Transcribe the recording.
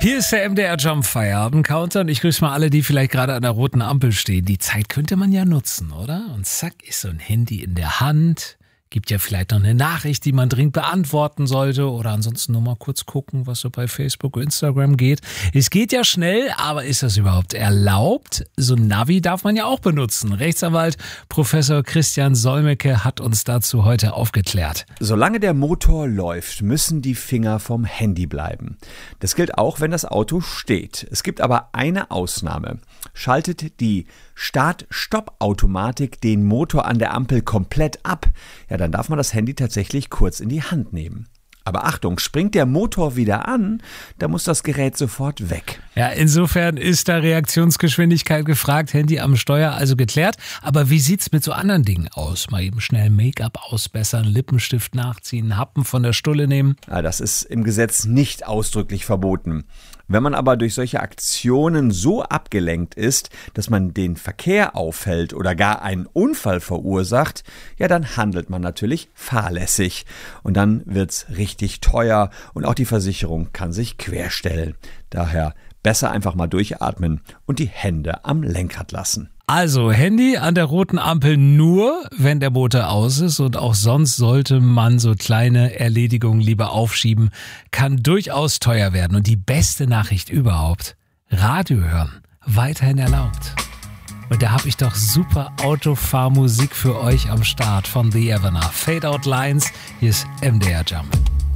Hier ist der MDR Jump Feierabend-Counter und ich grüße mal alle, die vielleicht gerade an der roten Ampel stehen. Die Zeit könnte man ja nutzen, oder? Und zack, ist so ein Handy in der Hand. Gibt ja vielleicht noch eine Nachricht, die man dringend beantworten sollte oder ansonsten nur mal kurz gucken, was so bei Facebook und Instagram geht. Es geht ja schnell, aber ist das überhaupt erlaubt? So ein Navi darf man ja auch benutzen. Rechtsanwalt Professor Christian Solmecke hat uns dazu heute aufgeklärt. Solange der Motor läuft, müssen die Finger vom Handy bleiben. Das gilt auch, wenn das Auto steht. Es gibt aber eine Ausnahme. Schaltet die Start-Stopp-Automatik den Motor an der Ampel komplett ab, ja, dann darf man das Handy tatsächlich kurz in die Hand nehmen. Aber Achtung, springt der Motor wieder an, dann muss das Gerät sofort weg. Ja, insofern ist da Reaktionsgeschwindigkeit gefragt, Handy am Steuer also geklärt. Aber wie sieht's mit so anderen Dingen aus? Mal eben schnell Make-up ausbessern, Lippenstift nachziehen, Happen von der Stulle nehmen? Ja, das ist im Gesetz nicht ausdrücklich verboten. Wenn man aber durch solche Aktionen so abgelenkt ist, dass man den Verkehr aufhält oder gar einen Unfall verursacht, ja, dann handelt man natürlich fahrlässig. Und dann wird's richtig teuer und auch die Versicherung kann sich querstellen. Daher besser einfach mal durchatmen und die Hände am Lenkrad lassen. Also Handy an der roten Ampel nur, wenn der Motor aus ist, und auch sonst sollte man so kleine Erledigungen lieber aufschieben. Kann durchaus teuer werden. Und die beste Nachricht überhaupt: Radio hören, weiterhin erlaubt. Und da habe ich doch super Autofahrmusik für euch am Start von The Evener. Fade Out Lines, hier ist MDR Jump.